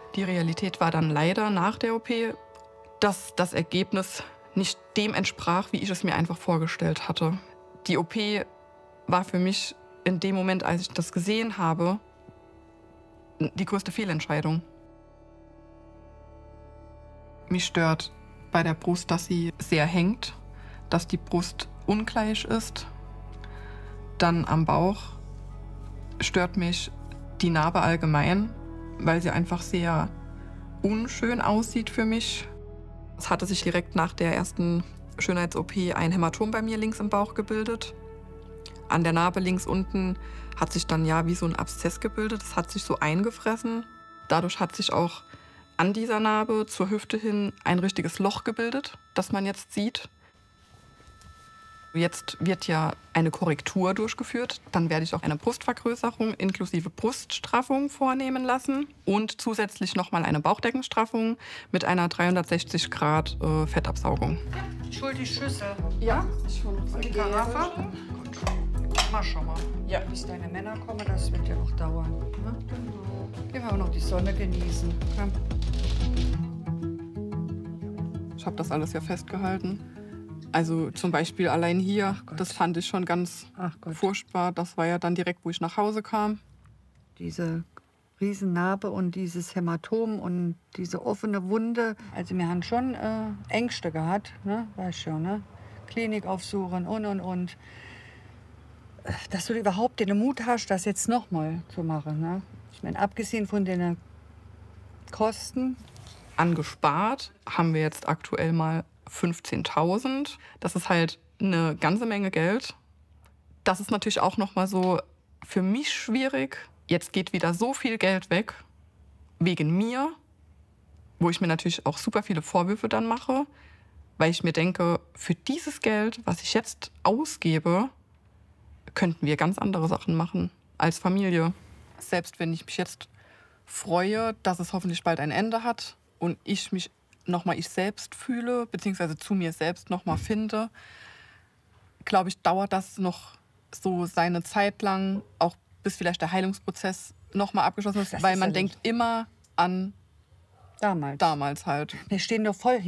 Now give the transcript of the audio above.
Die Realität war dann leider nach der OP, dass das Ergebnis nicht dem entsprach, wie ich es mir einfach vorgestellt hatte. Die OP war für mich in dem Moment, als ich das gesehen habe, die größte Fehlentscheidung. Mich stört bei der Brust, dass sie sehr hängt, dass die Brust ungleich ist. Dann am Bauch stört mich die Narbe allgemein, weil sie einfach sehr unschön aussieht für mich. Es hatte sich direkt nach der ersten Schönheits-OP ein Hämatom bei mir links im Bauch gebildet. An der Narbe links unten hat sich dann ja wie so ein Abszess gebildet. Das hat sich so eingefressen. Dadurch hat sich auch an dieser Narbe zur Hüfte hin ein richtiges Loch gebildet, das man jetzt sieht. Jetzt wird ja eine Korrektur durchgeführt. Dann werde ich auch eine Brustvergrößerung inklusive Bruststraffung vornehmen lassen und zusätzlich nochmal eine Bauchdeckenstraffung mit einer 360 Grad Fettabsaugung. Ich hol die Schüssel. Ja, ich hole noch Die Karaffe. Gut. Mach schon mal. Ja. Bis deine Männer kommen, das wird ja noch dauern. Ne? Genau. Gehen wir auch noch die Sonne genießen. Komm. Ich habe das alles ja festgehalten. Also zum Beispiel allein hier, das fand ich schon ganz furchtbar. Das war ja dann direkt, wo ich nach Hause kam. Diese Riesennarbe und dieses Hämatom und diese offene Wunde. Also wir haben schon Ängste gehabt, ne? Weißt schon, ne? Klinik aufsuchen und. Dass du überhaupt den Mut hast, das jetzt nochmal zu machen. Ne? Ich meine, abgesehen von den Kosten. Angespart haben wir jetzt aktuell mal 15.000. Das ist halt eine ganze Menge Geld. Das ist natürlich auch noch mal so für mich schwierig. Jetzt geht wieder so viel Geld weg wegen mir, wo ich mir natürlich auch super viele Vorwürfe dann mache, weil ich mir denke, für dieses Geld, was ich jetzt ausgebe, könnten wir ganz andere Sachen machen als Familie. Selbst wenn ich mich jetzt freue, dass es hoffentlich bald ein Ende hat und ich mich nochmal ich selbst fühle, beziehungsweise zu mir selbst nochmal finde, glaube ich, dauert das noch so seine Zeit lang, auch bis vielleicht der Heilungsprozess nochmal abgeschlossen ist, weil man denkt immer an damals halt. Wir stehen doch voll